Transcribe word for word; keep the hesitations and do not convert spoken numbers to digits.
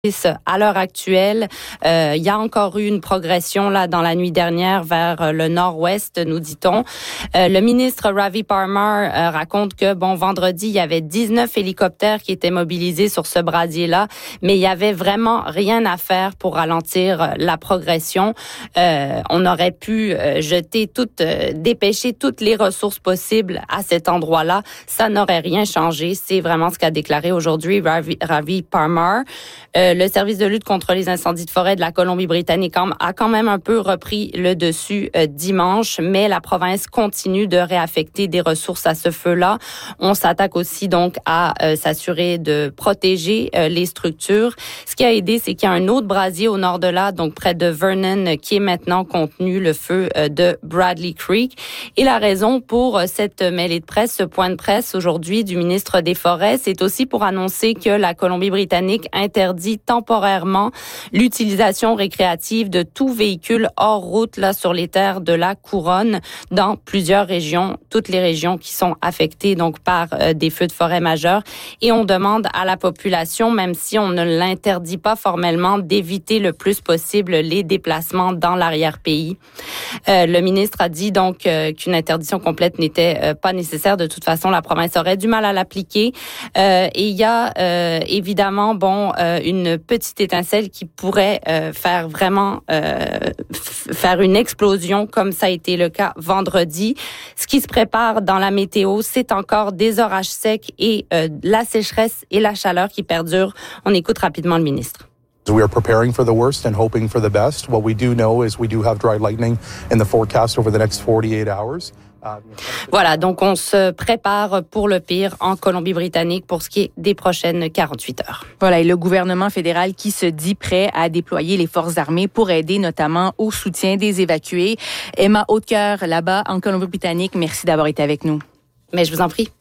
À l'heure actuelle, euh, il y a encore eu une progression là dans la nuit dernière vers le nord-ouest, nous dit-on. Euh, le ministre Ravi Parmar euh, raconte que bon vendredi, il y avait dix-neuf hélicoptères qui étaient mobilisés sur ce brasier-là, mais il y avait vraiment rien à faire pour ralentir la progression. Euh, on aurait pu euh, jeter toutes, euh, dépêcher toutes les ressources possibles à cet endroit-là. Ça n'aurait rien changé. C'est vraiment ce qu'a déclaré aujourd'hui Ravi, Ravi Parmar. Euh, Le service de lutte contre les incendies de forêt de la Colombie-Britannique a quand même un peu repris le dessus euh, dimanche, mais la province continue de réaffecter des ressources à ce feu-là. On s'attaque aussi donc à euh, s'assurer de protéger euh, les structures. Ce qui a aidé, c'est qu'il y a un autre brasier au nord de là, donc près de Vernon, qui est maintenant contenu, le feu euh, de Bradley Creek. Et la raison pour euh, cette mêlée de presse, ce point de presse aujourd'hui du ministre des Forêts, c'est aussi pour annoncer que la Colombie-Britannique interdit temporairement l'utilisation récréative de tout véhicule hors route là sur les terres de la Couronne dans plusieurs régions, toutes les régions qui sont affectées donc par euh, des feux de forêt majeurs. Et on demande à la population, même si on ne l'interdit pas formellement, d'éviter le plus possible les déplacements dans l'arrière-pays. Euh, le ministre a dit donc euh, qu'une interdiction complète n'était euh, pas nécessaire. De toute façon, la province aurait du mal à l'appliquer. Euh, et il y a euh, évidemment bon euh, une petite étincelle qui pourrait euh, faire vraiment euh, f- faire une explosion comme ça a été le cas vendredi. Ce qui se prépare dans la météo, c'est encore des orages secs et euh, la sécheresse et la chaleur qui perdurent. On écoute rapidement le ministre. We are preparing for the worst and hoping for the best. What we do know is we do have dry lightning in the forecast over the next forty-eight hours. Voilà, donc on se prépare pour le pire en Colombie-Britannique pour ce qui est des prochaines quarante-huit heures. Voilà, et le gouvernement fédéral qui se dit prêt à déployer les forces armées pour aider notamment au soutien des évacués. Emma Hautecoeur, là-bas en Colombie-Britannique, merci d'avoir été avec nous. Mais je vous en prie.